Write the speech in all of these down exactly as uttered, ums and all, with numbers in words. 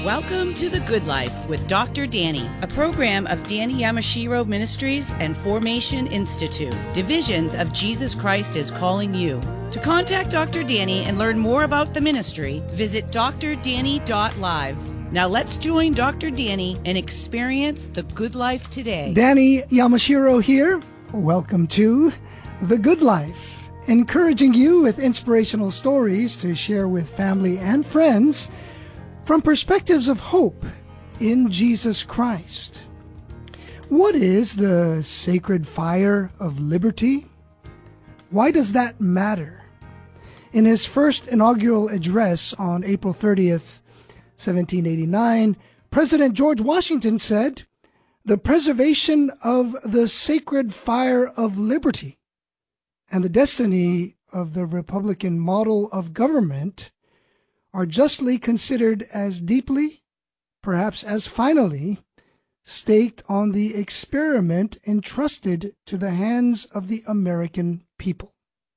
Welcome to The Good Life with Doctor Danny, a program of Danny Yamashiro Ministries and Formation Institute, divisions of Jesus Christ is Calling You. To contact Doctor Danny and learn more about the ministry, visit d r danny dot live. Now let's join Doctor Danny and experience the good life today. Danny Yamashiro here. Welcome to The Good Life, encouraging you with inspirational stories to share with family and friends from perspectives of hope in Jesus Christ. What is the sacred fire of liberty? Why does that matter? In his first inaugural address on April thirtieth, seventeen eighty-nine, President George Washington said, "The preservation of the sacred fire of liberty and the destiny of the Republican model of government are justly considered as deeply, perhaps as finally, staked on the experiment entrusted to the hands of the American people."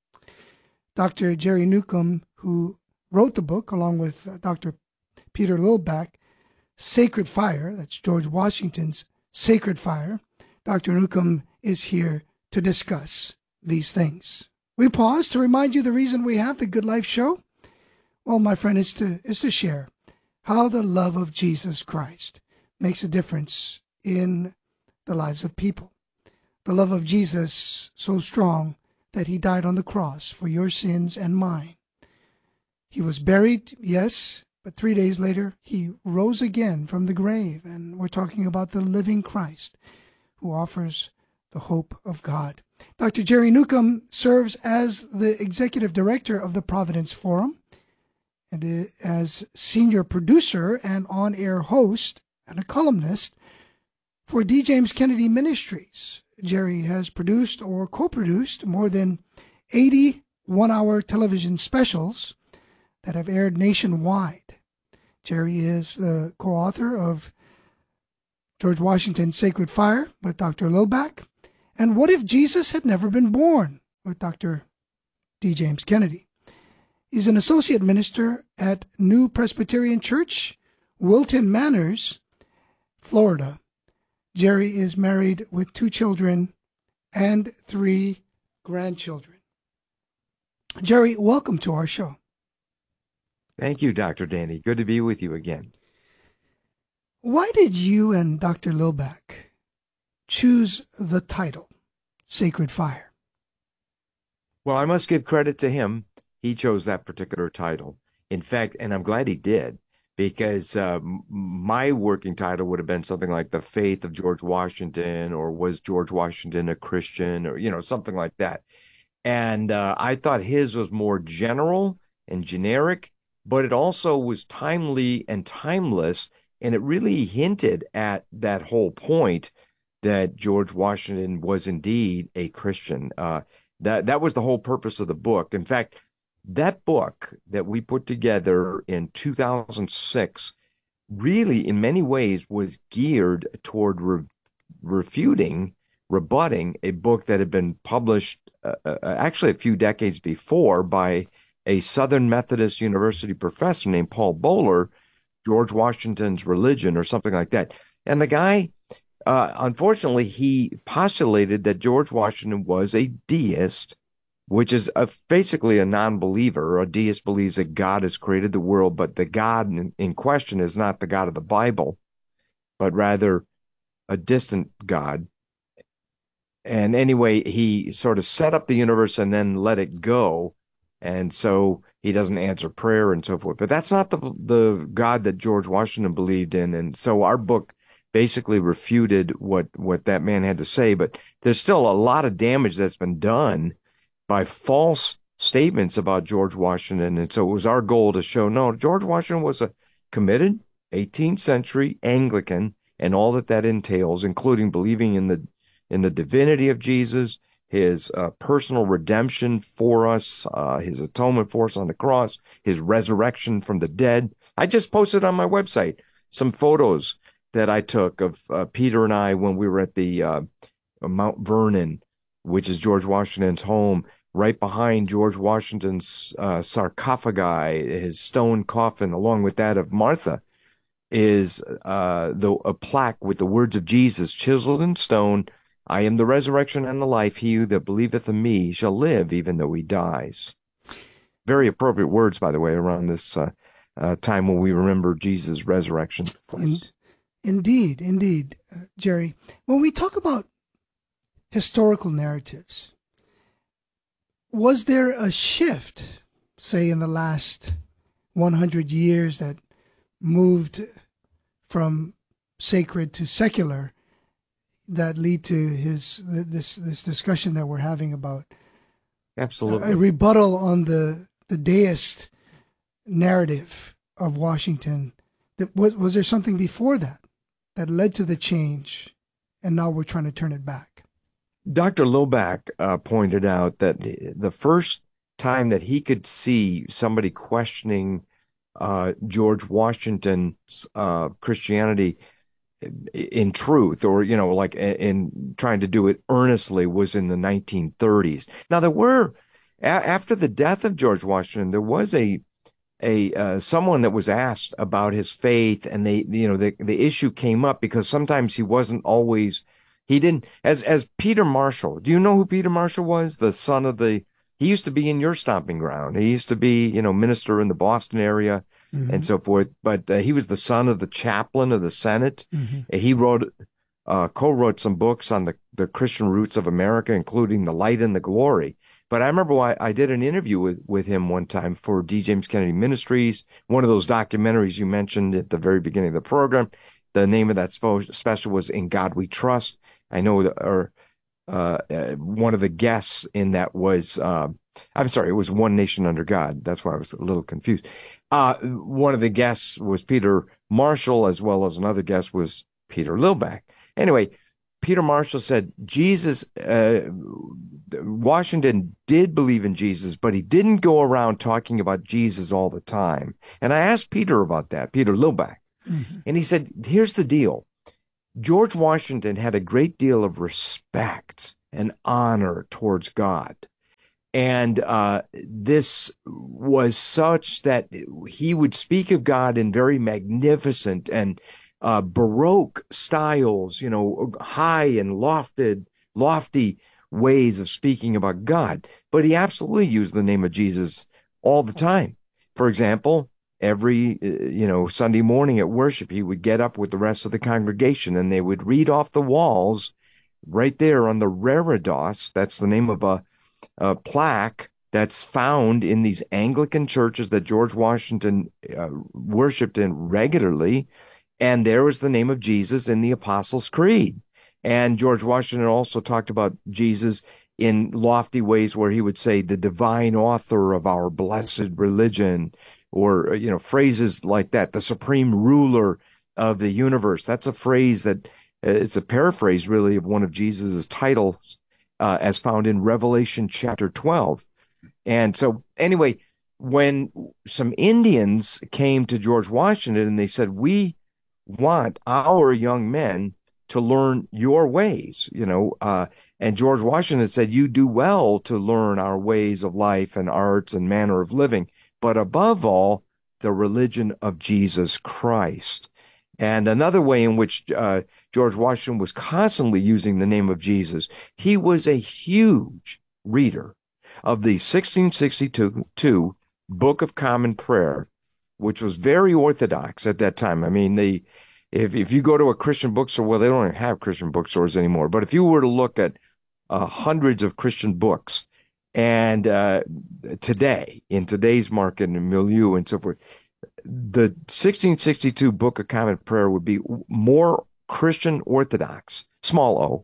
Doctor Jerry Newcomb, who wrote the book along with Doctor Peter Lillback, Sacred Fire, that's George Washington's Sacred Fire. Doctor Newcomb is here to discuss these things. We pause to remind you the reason we have the Good Life Show. Well, my friend, is to is to share how the love of Jesus Christ makes a difference in the lives of people. The love of Jesus so strong that he died on the cross for your sins and mine. He was buried, yes, but three days later he rose again from the grave, and we're talking about the living Christ who offers the hope of God. Doctor Jerry Newcomb serves as the executive director of the Providence Forum, and as senior producer and on-air host and a columnist for D. James Kennedy Ministries. Jerry has produced or co-produced more than eighty one-hour television specials that have aired nationwide. Jerry is the co-author of George Washington's Sacred Fire with Doctor Lillback, and What If Jesus Had Never Been Born with Doctor D. James Kennedy. He's an associate minister at New Presbyterian Church, Wilton Manors, Florida. Jerry is married with two children and three grandchildren. Jerry, welcome to our show. Thank you, Doctor Danny. Good to be with you again. Why did you and Doctor Lillback choose the title, Sacred Fire? Well, I must give credit to him. He chose that particular title. In fact, and I'm glad he did, because uh, my working title would have been something like The Faith of George Washington, or Was George Washington a Christian, or, you know, something like that. And uh, I thought his was more general and generic, but it also was timely and timeless, and it really hinted at that whole point that George Washington was indeed a Christian. Uh, that that was the whole purpose of the book. In fact, that book that we put together in two thousand six really, in many ways, was geared toward re- refuting, rebutting a book that had been published uh, uh, actually a few decades before by a Southern Methodist University professor named Paul Bowler, George Washington's Religion, or something like that. And the guy, uh, unfortunately, he postulated that George Washington was a deist, which is a, basically a non-believer. A deist believes that God has created the world, but the God in, in question is not the God of the Bible, but rather a distant God. And anyway, he sort of set up the universe and then let it go, and so he doesn't answer prayer and so forth. But that's not the the God that George Washington believed in, and so our book basically refuted what, what that man had to say. But there's still a lot of damage that's been done by false statements about George Washington. And so it was our goal to show, no, George Washington was a committed eighteenth century Anglican, and all that that entails, including believing in the in the divinity of Jesus, his uh, personal redemption for us, uh, his atonement for us on the cross, his resurrection from the dead. I just posted on my website some photos that I took of uh, Peter and I when we were at the uh, Mount Vernon, which is George Washington's home, right behind George Washington's uh, sarcophagi, his stone coffin, along with that of Martha. is uh, the a plaque with the words of Jesus chiseled in stone. I am the resurrection and the life. He that believeth in me shall live, even though he dies. Very appropriate words, by the way, around this uh, uh, time when we remember Jesus' resurrection. In, indeed, indeed, uh, Jerry. When we talk about historical narratives, was there a shift, say, in the last one hundred years that moved from sacred to secular, that lead to his this this discussion that we're having about Absolutely a, a rebuttal on the the deist narrative of Washington? That was was there something before that that led to the change, and now we're trying to turn it back? Doctor Lilback uh, pointed out that the first time that he could see somebody questioning uh, George Washington's uh, Christianity in truth, or, you know, like in trying to do it earnestly, was in the nineteen thirties. Now, there were, a- after the death of George Washington, there was a a uh, someone that was asked about his faith, and they, you know, the the issue came up because sometimes he wasn't always, he didn't, as as Peter Marshall. Do you know who Peter Marshall was? The son of the, he used to be in your stomping ground. He used to be, you know, minister in the Boston area. Mm-hmm. And so forth. But uh, he was the son of the chaplain of the Senate. Mm-hmm. He wrote, uh, co-wrote some books on the, the Christian roots of America, including The Light and the Glory. But I remember why I did an interview with, with him one time for D. James Kennedy Ministries, one of those documentaries you mentioned at the very beginning of the program. The name of that spo- special was In God We Trust. I know, the, or uh, uh, one of the guests in that was, uh, I'm sorry, it was One Nation Under God. That's why I was a little confused. Uh, one of the guests was Peter Marshall, as well as another guest was Peter Lilback. Anyway, Peter Marshall said Jesus, uh, Washington did believe in Jesus, but he didn't go around talking about Jesus all the time. And I asked Peter about that, Peter Lilback, mm-hmm. and he said, here's the deal. George Washington had a great deal of respect and honor towards God. And uh, this was such that he would speak of God in very magnificent and uh, Baroque styles, you know, high and lofted, lofty ways of speaking about God. But he absolutely used the name of Jesus all the time. For example, every, you know, Sunday morning at worship, he would get up with the rest of the congregation and they would read off the walls right there on the reredos. That's the name of a A plaque that's found in these Anglican churches that George Washington uh, worshipped in regularly. And there was the name of Jesus in the Apostles' Creed. And George Washington also talked about Jesus in lofty ways where he would say the divine author of our blessed religion, or, you know, phrases like that, the supreme ruler of the universe. That's a phrase that uh, it's a paraphrase really of one of Jesus's titles, Uh, as found in Revelation chapter twelve. And so anyway, when some Indians came to George Washington and they said, we want our young men to learn your ways, you know, uh, and George Washington said, you do well to learn our ways of life and arts and manner of living, but above all, the religion of Jesus Christ. And another way in which uh, George Washington was constantly using the name of Jesus, he was a huge reader of the sixteen sixty-two Book of Common Prayer, which was very orthodox at that time. I mean, the if if you go to a Christian bookstore, well, they don't even have Christian bookstores anymore. But if you were to look at uh, hundreds of Christian books, and uh, today, in today's market and milieu and so forth, the sixteen sixty-two Book of Common Prayer would be more Christian Orthodox, small o,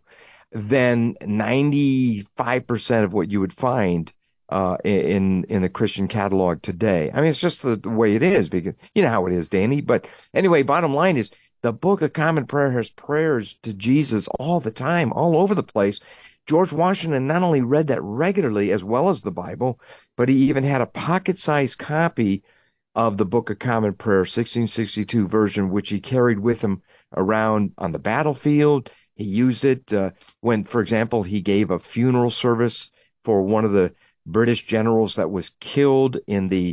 than ninety-five percent of what you would find uh, in in the Christian catalog today. I mean, it's just the, the way it is, because you know how it is, Danny. But anyway, bottom line is the Book of Common Prayer has prayers to Jesus all the time, all over the place. George Washington not only read that regularly as well as the Bible, but he even had a pocket-sized copy of the Book of Common Prayer, sixteen sixty-two version, which he carried with him around on the battlefield. He used it uh, when, for example, he gave a funeral service for one of the British generals that was killed in the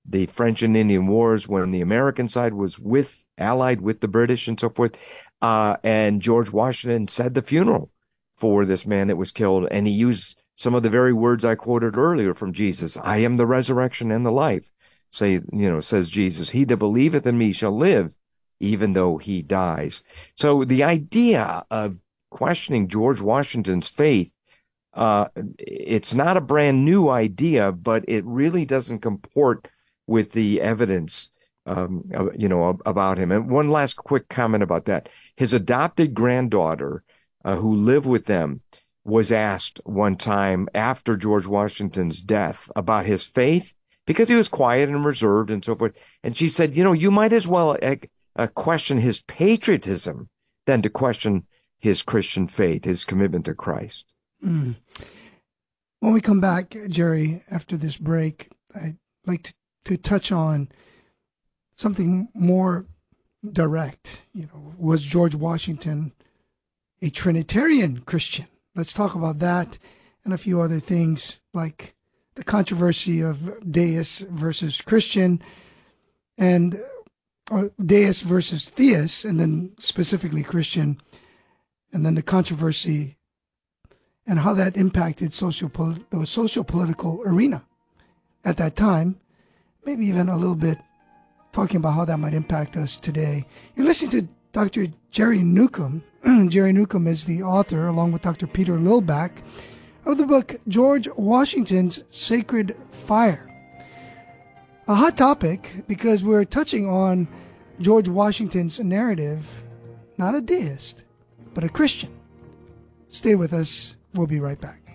the French and Indian Wars, when the American side was with, allied with the British and so forth. Uh, and George Washington said the funeral for this man that was killed. And he used some of the very words I quoted earlier from Jesus. I am the resurrection and the life. Say, you know, says Jesus, he that believeth in me shall live, even though he dies. So the idea of questioning George Washington's faith, uh, it's not a brand new idea, but it really doesn't comport with the evidence, um, you know, about him. And one last quick comment about that. His adopted granddaughter, uh, who lived with them, was asked one time after George Washington's death about his faith, because he was quiet and reserved and so forth. And she said, you know, you might as well uh, uh, question his patriotism than to question his Christian faith, his commitment to Christ. Mm. When we come back, Jerry, after this break, I'd like to, to touch on something more direct. You know, was George Washington a Trinitarian Christian? Let's talk about that and a few other things, like the controversy of deist versus Christian, and or deist versus theist, and then specifically Christian, and then the controversy and how that impacted social the social political arena at that time. Maybe even a little bit talking about how that might impact us today. You're listening to Doctor Jerry Newcomb. Jerry Newcomb is the author, along with Doctor Peter Lillback, of the book George Washington's Sacred Fire. A hot topic because we're touching on George Washington's narrative, not a deist, but a Christian. Stay with us. We'll be right back.